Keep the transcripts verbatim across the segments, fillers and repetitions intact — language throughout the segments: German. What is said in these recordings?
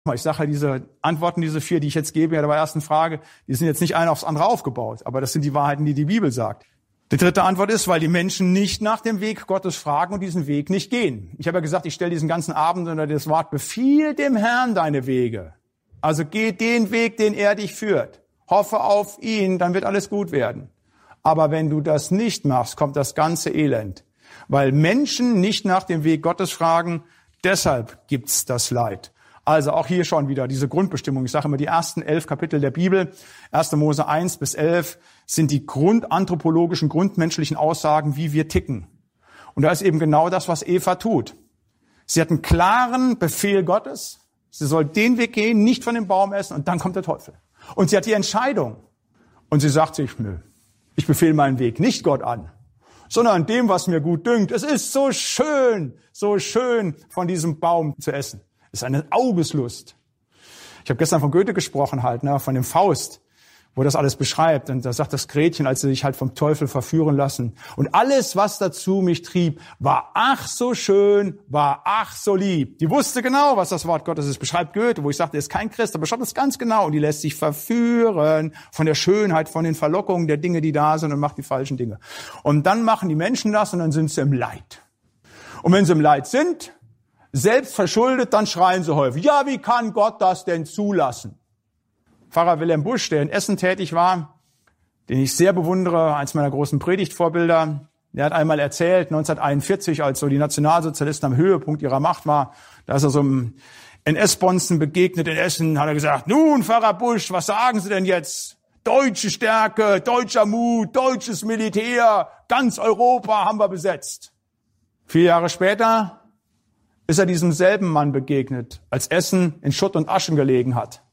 Ich sage halt, diese Antworten, diese vier, die ich jetzt gebe, ja, bei der ersten Frage, die sind jetzt nicht eine aufs andere aufgebaut, aber das sind die Wahrheiten, die die Bibel sagt. Die dritte Antwort ist, weil die Menschen nicht nach dem Weg Gottes fragen und diesen Weg nicht gehen. Ich habe ja gesagt, ich stelle diesen ganzen Abend unter das Wort, befiehl dem Herrn deine Wege. Also geh den Weg, den er dich führt. Hoffe auf ihn, dann wird alles gut werden. Aber wenn du das nicht machst, kommt das ganze Elend. Weil Menschen nicht nach dem Weg Gottes fragen, deshalb gibt's das Leid. Also auch hier schon wieder diese Grundbestimmung. Ich sage immer, die ersten elf Kapitel der Bibel, erster Mose eins bis elf, sind die grundanthropologischen, grundmenschlichen Aussagen, wie wir ticken. Und da ist eben genau das, was Eva tut. Sie hat einen klaren Befehl Gottes. Sie soll den Weg gehen, nicht von dem Baum essen, und dann kommt der Teufel. Und sie hat die Entscheidung. Und sie sagt sich, nö, ich befehle meinen Weg nicht Gott an, sondern dem, was mir gut dünkt. Es ist so schön, so schön, von diesem Baum zu essen. Es ist eine Augeslust. Ich habe gestern von Goethe gesprochen halt, ne, von dem Faust, wo das alles beschreibt. Und da sagt das Gretchen, als sie sich halt vom Teufel verführen lassen. Und alles, was dazu mich trieb, war ach so schön, war ach so lieb. Die wusste genau, was das Wort Gottes ist. Beschreibt Goethe, wo ich sagte, er ist kein Christ, aber beschreibt es ganz genau. Und die lässt sich verführen von der Schönheit, von den Verlockungen der Dinge, die da sind, und macht die falschen Dinge. Und dann machen die Menschen das und dann sind sie im Leid. Und wenn sie im Leid sind, selbst verschuldet, dann schreien sie häufig, ja, wie kann Gott das denn zulassen? Pfarrer Wilhelm Busch, der in Essen tätig war, den ich sehr bewundere, eins meiner großen Predigtvorbilder, der hat einmal erzählt, neunzehnhunderteinundvierzig, als so die Nationalsozialisten am Höhepunkt ihrer Macht war, da ist er so einem N S-Bonzen begegnet in Essen, hat er gesagt, nun, Pfarrer Busch, was sagen Sie denn jetzt? Deutsche Stärke, deutscher Mut, deutsches Militär, ganz Europa haben wir besetzt. Vier Jahre später ist er diesem selben Mann begegnet, als Essen in Schutt und Aschen gelegen hat.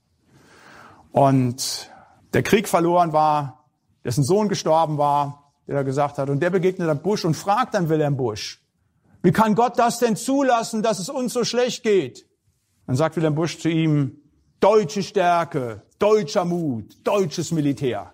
Und der Krieg verloren war, dessen Sohn gestorben war, der da gesagt hat. Und der begegnet dann Busch und fragt dann Wilhelm Busch, wie kann Gott das denn zulassen, dass es uns so schlecht geht? Dann sagt Wilhelm Busch zu ihm, deutsche Stärke, deutscher Mut, deutsches Militär.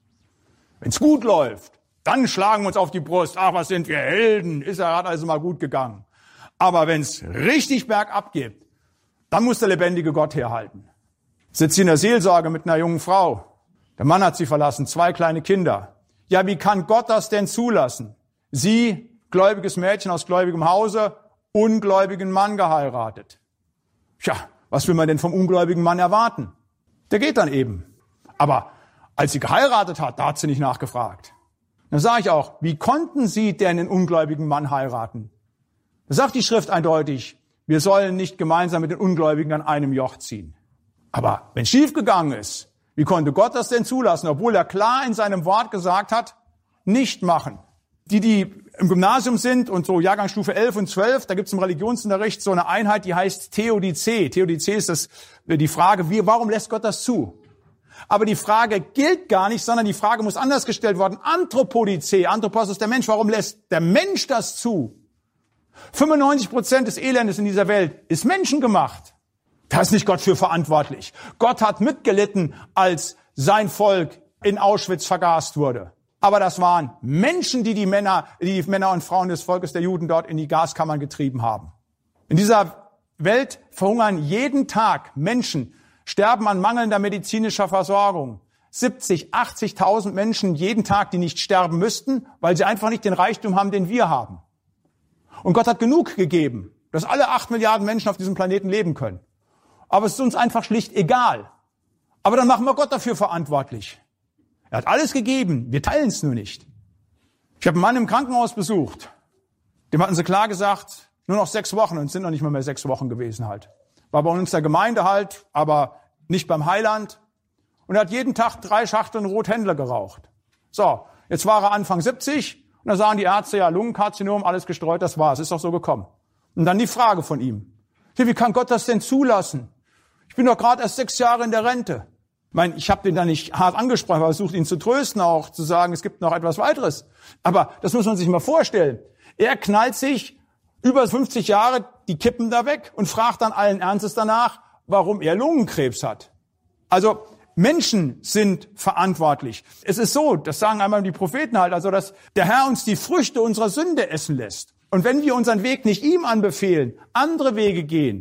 Wenn es gut läuft, dann schlagen wir uns auf die Brust. Ach, was sind wir Helden, ist er hat also mal gut gegangen. Aber wenn es richtig bergab geht, dann muss der lebendige Gott herhalten. Sitzt sie in der Seelsorge mit einer jungen Frau. Der Mann hat sie verlassen, zwei kleine Kinder. Ja, wie kann Gott das denn zulassen? Sie, gläubiges Mädchen aus gläubigem Hause, ungläubigen Mann geheiratet. Tja, was will man denn vom ungläubigen Mann erwarten? Der geht dann eben. Aber als sie geheiratet hat, da hat sie nicht nachgefragt. Dann sage ich auch, wie konnten Sie denn einen ungläubigen Mann heiraten? Da sagt die Schrift eindeutig, wir sollen nicht gemeinsam mit den Ungläubigen an einem Joch ziehen. Aber wenn es schiefgegangen ist, wie konnte Gott das denn zulassen, obwohl er klar in seinem Wort gesagt hat, nicht machen. Die, die im Gymnasium sind und so Jahrgangsstufe elf und zwölf, da gibt es im Religionsunterricht so eine Einheit, die heißt Theodizee. Theodizee ist das, die Frage, wie, warum lässt Gott das zu? Aber die Frage gilt gar nicht, sondern die Frage muss anders gestellt werden. Anthropodizee, Anthropos ist der Mensch, warum lässt der Mensch das zu? fünfundneunzig Prozent des Elendes in dieser Welt ist menschengemacht. Da ist nicht Gott für verantwortlich. Gott hat mitgelitten, als sein Volk in Auschwitz vergast wurde. Aber das waren Menschen, die die Männer, die Männer und Frauen des Volkes der Juden dort in die Gaskammern getrieben haben. In dieser Welt verhungern jeden Tag Menschen, sterben an mangelnder medizinischer Versorgung. siebzig, achtzigtausend Menschen jeden Tag, die nicht sterben müssten, weil sie einfach nicht den Reichtum haben, den wir haben. Und Gott hat genug gegeben, dass alle acht Milliarden Menschen auf diesem Planeten leben können. Aber es ist uns einfach schlicht egal. Aber dann machen wir Gott dafür verantwortlich. Er hat alles gegeben, wir teilen es nur nicht. Ich habe einen Mann im Krankenhaus besucht. Dem hatten sie klar gesagt, nur noch sechs Wochen, und es sind noch nicht mal mehr sechs Wochen gewesen halt. War bei uns der Gemeinde halt, aber nicht beim Heiland. Und er hat jeden Tag drei Schachteln Rothändler geraucht. So, jetzt war er Anfang siebzig und da sahen die Ärzte, ja, Lungenkarzinom, alles gestreut, das war's, ist doch so gekommen. Und dann die Frage von ihm. Wie kann Gott das denn zulassen? Ich bin doch gerade erst sechs Jahre in der Rente. Ich meine, ich habe den da nicht hart angesprochen, aber versucht ihn zu trösten, auch zu sagen, es gibt noch etwas weiteres. Aber das muss man sich mal vorstellen. Er knallt sich über fünfzig Jahre die Kippen da weg und fragt dann allen Ernstes danach, warum er Lungenkrebs hat. Also Menschen sind verantwortlich. Es ist so, das sagen einmal die Propheten halt, also dass der Herr uns die Früchte unserer Sünde essen lässt. Und wenn wir unseren Weg nicht ihm anbefehlen, andere Wege gehen,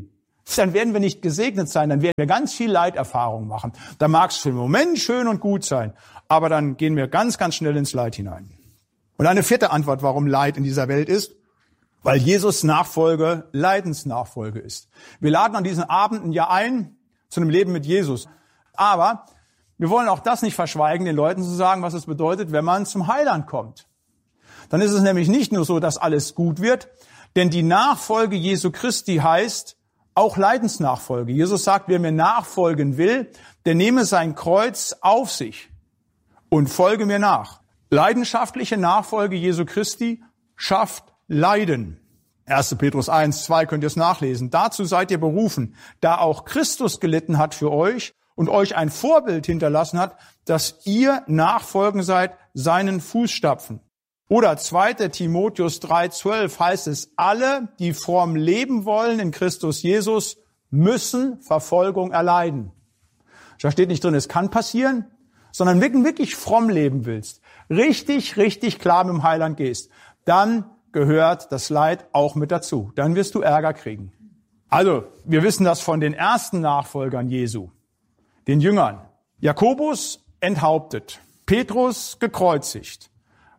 dann werden wir nicht gesegnet sein, dann werden wir ganz viel Leiterfahrung machen. Da mag es für den Moment schön und gut sein, aber dann gehen wir ganz, ganz schnell ins Leid hinein. Und eine vierte Antwort, warum Leid in dieser Welt ist, weil Jesus Nachfolge Leidensnachfolge ist. Wir laden an diesen Abenden ja ein zu einem Leben mit Jesus. Aber wir wollen auch das nicht verschweigen, den Leuten zu sagen, was es bedeutet, wenn man zum Heiland kommt. Dann ist es nämlich nicht nur so, dass alles gut wird, denn die Nachfolge Jesu Christi heißt auch Leidensnachfolge. Jesus sagt, wer mir nachfolgen will, der nehme sein Kreuz auf sich und folge mir nach. Leidenschaftliche Nachfolge Jesu Christi schafft Leiden. erster Petrus eins, zwei könnt ihr es nachlesen. Dazu seid ihr berufen, da auch Christus gelitten hat für euch und euch ein Vorbild hinterlassen hat, dass ihr nachfolgen seid seinen Fußstapfen. Oder zweiter Timotheus drei, zwölf heißt es, alle, die fromm leben wollen in Christus Jesus, müssen Verfolgung erleiden. Da steht nicht drin, es kann passieren, sondern wenn du wirklich fromm leben willst, richtig, richtig klar mit dem Heiland gehst, dann gehört das Leid auch mit dazu. Dann wirst du Ärger kriegen. Also, wir wissen das von den ersten Nachfolgern Jesu, den Jüngern. Jakobus enthauptet, Petrus gekreuzigt,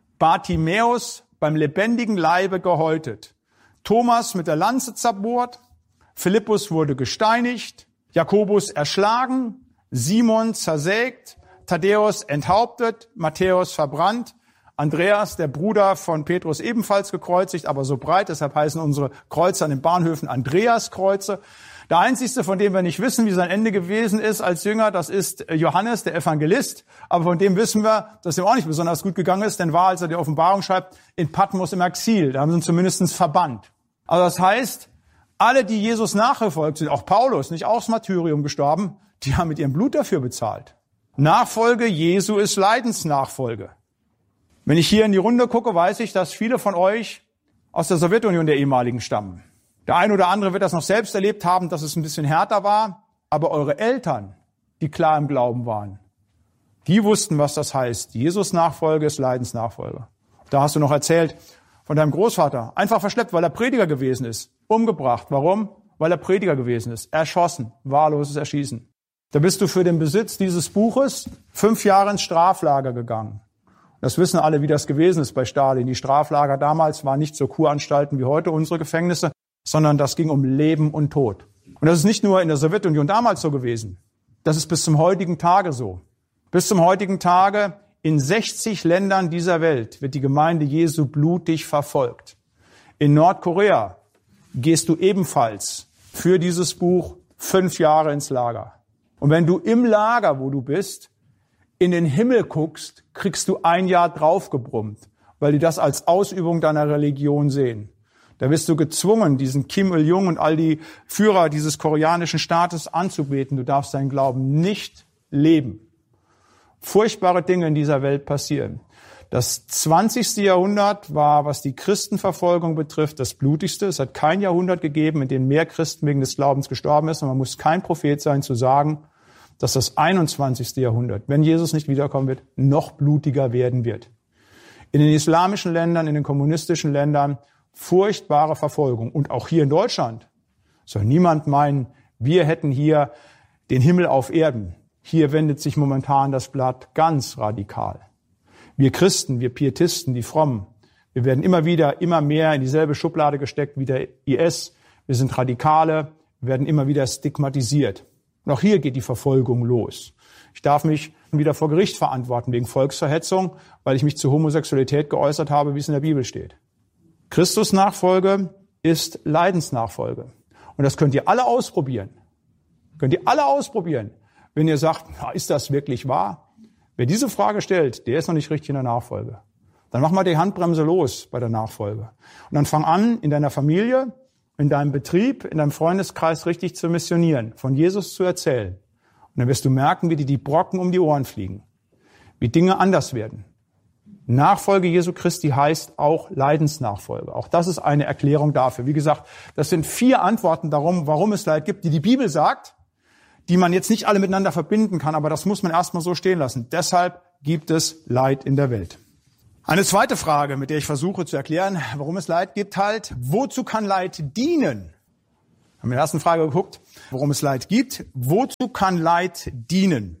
Bartimäus beim lebendigen Leibe gehäutet, Thomas mit der Lanze zerbohrt, Philippus wurde gesteinigt, Jakobus erschlagen, Simon zersägt, Thaddäus enthauptet, Matthäus verbrannt, Andreas, der Bruder von Petrus, ebenfalls gekreuzigt, aber so breit, deshalb heißen unsere Kreuze an den Bahnhöfen Andreaskreuze. Der einzigste, von dem wir nicht wissen, wie sein Ende gewesen ist als Jünger, das ist Johannes, der Evangelist. Aber von dem wissen wir, dass ihm auch nicht besonders gut gegangen ist, denn war, als er die Offenbarung schreibt, in Patmos im Exil. Da haben sie ihn zumindest verbannt. Also das heißt, alle, die Jesus nachgefolgt sind, auch Paulus, nicht auch das Martyrium gestorben, die haben mit ihrem Blut dafür bezahlt. Nachfolge Jesu ist Leidensnachfolge. Wenn ich hier in die Runde gucke, weiß ich, dass viele von euch aus der Sowjetunion der ehemaligen stammen. Der eine oder andere wird das noch selbst erlebt haben, dass es ein bisschen härter war. Aber eure Eltern, die klar im Glauben waren, die wussten, was das heißt. Jesus-Nachfolge ist Leidensnachfolge. Da hast du noch erzählt von deinem Großvater. Einfach verschleppt, weil er Prediger gewesen ist. Umgebracht. Warum? Weil er Prediger gewesen ist. Erschossen. Wahlloses Erschießen. Da bist du für den Besitz dieses Buches fünf Jahre ins Straflager gegangen. Das wissen alle, wie das gewesen ist bei Stalin. Die Straflager damals waren nicht so Kuranstalten wie heute unsere Gefängnisse, sondern das ging um Leben und Tod. Und das ist nicht nur in der Sowjetunion damals so gewesen. Das ist bis zum heutigen Tage so. Bis zum heutigen Tage in sechzig Ländern dieser Welt wird die Gemeinde Jesu blutig verfolgt. In Nordkorea gehst du ebenfalls für dieses Buch fünf Jahre ins Lager. Und wenn du im Lager, wo du bist, in den Himmel guckst, kriegst du ein Jahr draufgebrummt, weil die das als Ausübung deiner Religion sehen. Da wirst du gezwungen, diesen Kim Il-jung und all die Führer dieses koreanischen Staates anzubeten. Du darfst deinen Glauben nicht leben. Furchtbare Dinge in dieser Welt passieren. Das zwanzigste Jahrhundert war, was die Christenverfolgung betrifft, das blutigste. Es hat kein Jahrhundert gegeben, in dem mehr Christen wegen des Glaubens gestorben ist. Und man muss kein Prophet sein, zu sagen, dass das einundzwanzigste Jahrhundert, wenn Jesus nicht wiederkommen wird, noch blutiger werden wird. In den islamischen Ländern, in den kommunistischen Ländern furchtbare Verfolgung. Und auch hier in Deutschland soll niemand meinen, wir hätten hier den Himmel auf Erden. Hier wendet sich momentan das Blatt ganz radikal. Wir Christen, wir Pietisten, die Frommen, wir werden immer wieder, immer mehr in dieselbe Schublade gesteckt wie der I S. Wir sind Radikale, wir werden immer wieder stigmatisiert. Und auch hier geht die Verfolgung los. Ich darf mich wieder vor Gericht verantworten wegen Volksverhetzung, weil ich mich zur Homosexualität geäußert habe, wie es in der Bibel steht. Christusnachfolge ist Leidensnachfolge. Und das könnt ihr alle ausprobieren. Könnt ihr alle ausprobieren. Wenn ihr sagt, na, ist das wirklich wahr? Wer diese Frage stellt, der ist noch nicht richtig in der Nachfolge. Dann mach mal die Handbremse los bei der Nachfolge. Und dann fang an, in deiner Familie, in deinem Betrieb, in deinem Freundeskreis richtig zu missionieren, von Jesus zu erzählen. Und dann wirst du merken, wie dir die Brocken um die Ohren fliegen, wie Dinge anders werden. Nachfolge Jesu Christi heißt auch Leidensnachfolge. Auch das ist eine Erklärung dafür. Wie gesagt, das sind vier Antworten darum, warum es Leid gibt, die die Bibel sagt, die man jetzt nicht alle miteinander verbinden kann, aber das muss man erstmal so stehen lassen. Deshalb gibt es Leid in der Welt. Eine zweite Frage, mit der ich versuche zu erklären, warum es Leid gibt, halt, wozu kann Leid dienen? Wir haben in der ersten Frage geguckt, worum es Leid gibt. Wozu kann Leid dienen?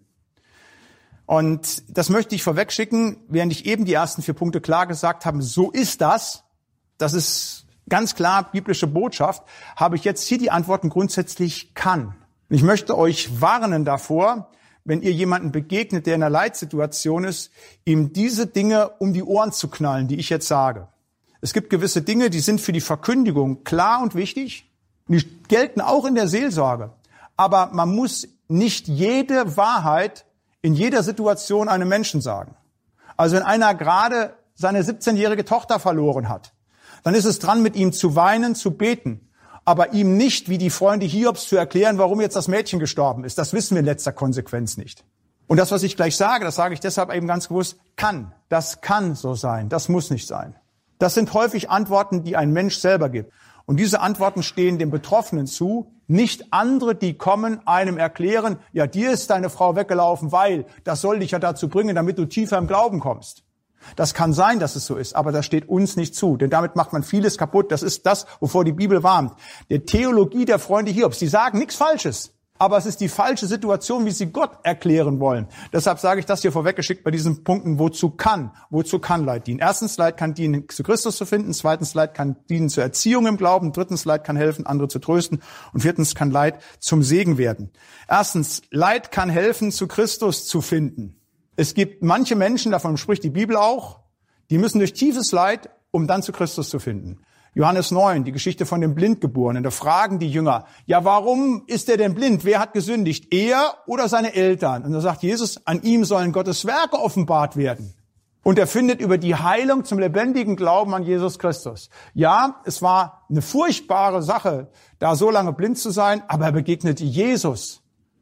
Und das möchte ich vorwegschicken, während ich eben die ersten vier Punkte klar gesagt habe, so ist das. Das ist ganz klar biblische Botschaft. Habe ich jetzt hier die Antworten grundsätzlich kann. Und ich möchte euch warnen davor, wenn ihr jemanden begegnet, der in einer Leitsituation ist, ihm diese Dinge um die Ohren zu knallen, die ich jetzt sage. Es gibt gewisse Dinge, die sind für die Verkündigung klar und wichtig. Die gelten auch in der Seelsorge. Aber man muss nicht jede Wahrheit in jeder Situation einem Menschen sagen. Also wenn einer gerade seine siebzehnjährige Tochter verloren hat, dann ist es dran, mit ihm zu weinen, zu beten, aber ihm nicht, wie die Freunde Hiobs, zu erklären, warum jetzt das Mädchen gestorben ist. Das wissen wir in letzter Konsequenz nicht. Und das, was ich gleich sage, das sage ich deshalb eben ganz bewusst, kann. Das kann so sein. Das muss nicht sein. Das sind häufig Antworten, die ein Mensch selber gibt. Und diese Antworten stehen dem Betroffenen zu, nicht andere, die kommen, einem erklären, ja, dir ist deine Frau weggelaufen, weil das soll dich ja dazu bringen, damit du tiefer im Glauben kommst. Das kann sein, dass es so ist, aber das steht uns nicht zu, denn damit macht man vieles kaputt. Das ist das, wovor die Bibel warnt. Die Theologie der Freunde Hiobs, die sagen nichts Falsches, aber es ist die falsche Situation, wie sie Gott erklären wollen. Deshalb sage ich das hier vorweggeschickt bei diesen Punkten, wozu kann, wozu kann Leid dienen. Erstens, Leid kann dienen, zu Christus zu finden. Zweitens, Leid kann dienen zur Erziehung im Glauben. Drittens, Leid kann helfen, andere zu trösten. Und viertens, kann Leid zum Segen werden. Erstens, Leid kann helfen, zu Christus zu finden. Es gibt manche Menschen, davon spricht die Bibel auch, die müssen durch tiefes Leid, um dann zu Christus zu finden. Johannes neun, die Geschichte von dem Blindgeborenen. Da fragen die Jünger, ja, warum ist er denn blind? Wer hat gesündigt? Er oder seine Eltern? Und da sagt Jesus, an ihm sollen Gottes Werke offenbart werden. Und er findet über die Heilung zum lebendigen Glauben an Jesus Christus. Ja, es war eine furchtbare Sache, da so lange blind zu sein, aber er begegnete Jesus.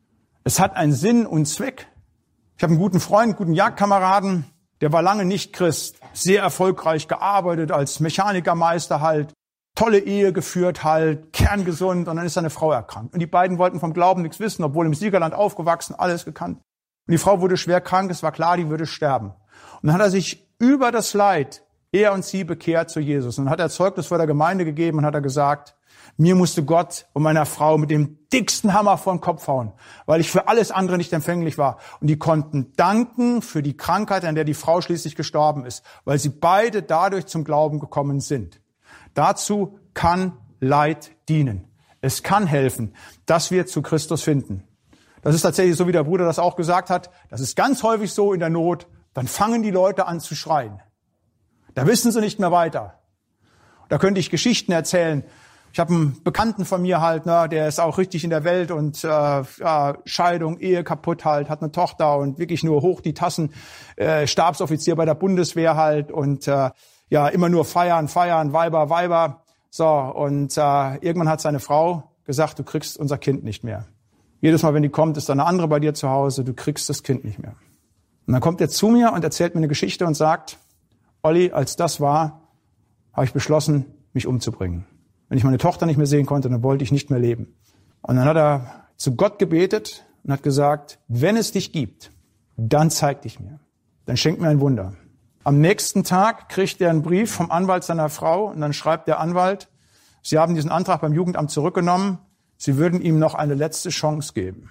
Es hat einen Sinn und Zweck. Ich habe einen guten Freund, einen guten Jagdkameraden, der war lange nicht Christ, sehr erfolgreich gearbeitet, als Mechanikermeister halt, tolle Ehe geführt halt, kerngesund, und dann ist seine Frau erkrankt. Und die beiden wollten vom Glauben nichts wissen, obwohl im Siegerland aufgewachsen, alles gekannt. Und die Frau wurde schwer krank, es war klar, die würde sterben. Und dann hat er sich über das Leid, er und sie, bekehrt zu Jesus. Und dann hat er Zeugnis vor der Gemeinde gegeben und hat er gesagt, mir musste Gott und meiner Frau mit dem dicksten Hammer vor den Kopf hauen, weil ich für alles andere nicht empfänglich war. Und die konnten danken für die Krankheit, an der die Frau schließlich gestorben ist, weil sie beide dadurch zum Glauben gekommen sind. Dazu kann Leid dienen. Es kann helfen, dass wir zu Christus finden. Das ist tatsächlich so, wie der Bruder das auch gesagt hat. Das ist ganz häufig so in der Not. Dann fangen die Leute an zu schreien. Da wissen sie nicht mehr weiter. Da könnte ich Geschichten erzählen. Ich habe einen Bekannten von mir halt, ne, der ist auch richtig in der Welt und äh, ja, Scheidung, Ehe kaputt halt, hat eine Tochter und wirklich nur hoch die Tassen, äh, Stabsoffizier bei der Bundeswehr halt und äh, ja immer nur feiern, feiern, Weiber, Weiber. So, und äh, irgendwann hat seine Frau gesagt, du kriegst unser Kind nicht mehr. Jedes Mal, wenn die kommt, ist da eine andere bei dir zu Hause, du kriegst das Kind nicht mehr. Und dann kommt er zu mir und erzählt mir eine Geschichte und sagt, Olli, als das war, habe ich beschlossen, mich umzubringen. Wenn ich meine Tochter nicht mehr sehen konnte, dann wollte ich nicht mehr leben. Und dann hat er zu Gott gebetet und hat gesagt, wenn es dich gibt, dann zeig dich mir. Dann schenk mir ein Wunder. Am nächsten Tag kriegt er einen Brief vom Anwalt seiner Frau und dann schreibt der Anwalt, sie haben diesen Antrag beim Jugendamt zurückgenommen, sie würden ihm noch eine letzte Chance geben.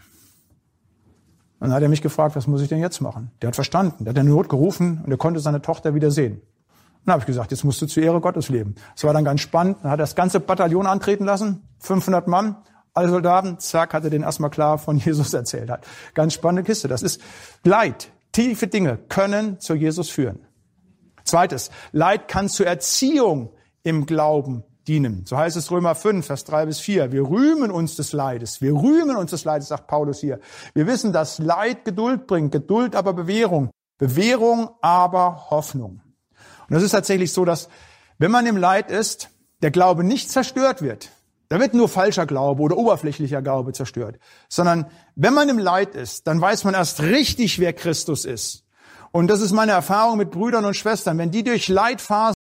Und dann hat er mich gefragt, was muss ich denn jetzt machen? Der hat verstanden, der hat in Not gerufen und er konnte seine Tochter wieder sehen. Dann habe ich gesagt, jetzt musst du zur Ehre Gottes leben. Das war dann ganz spannend. Dann hat er das ganze Bataillon antreten lassen, fünfhundert Mann, alle Soldaten, zack, hat er denen erstmal klar von Jesus erzählt. Hat. Ganz spannende Kiste. Das ist Leid. Tiefe Dinge können zu Jesus führen. Zweites, Leid kann zur Erziehung im Glauben dienen. So heißt es Römer fünf, Vers drei bis vier. Wir rühmen uns des Leides. Wir rühmen uns des Leides, sagt Paulus hier. Wir wissen, dass Leid Geduld bringt, Geduld aber Bewährung, Bewährung aber Hoffnung. Und das ist tatsächlich so, dass wenn man im Leid ist, der Glaube nicht zerstört wird. Da wird nur falscher Glaube oder oberflächlicher Glaube zerstört. Sondern wenn man im Leid ist, dann weiß man erst richtig, wer Christus ist. Und das ist meine Erfahrung mit Brüdern und Schwestern. Wenn die durch Leidphasen